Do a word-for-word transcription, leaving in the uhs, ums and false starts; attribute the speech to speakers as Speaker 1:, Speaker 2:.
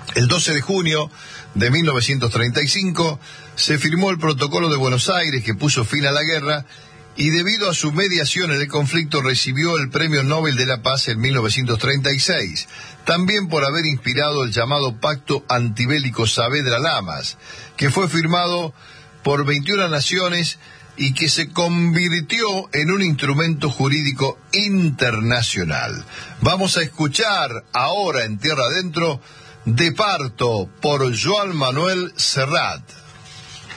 Speaker 1: El doce de junio de mil novecientos treinta y cinco se firmó el Protocolo de Buenos Aires que puso fin a la guerra y debido a su mediación en el conflicto recibió el Premio Nobel de la Paz en mil novecientos treinta y seis, también por haber inspirado el llamado Pacto Antibélico Saavedra-Lamas, que fue firmado por veintiuna naciones y que se convirtió en un instrumento jurídico internacional. Vamos a escuchar ahora en Tierra Adentro De Parto por Joan Manuel Serrat.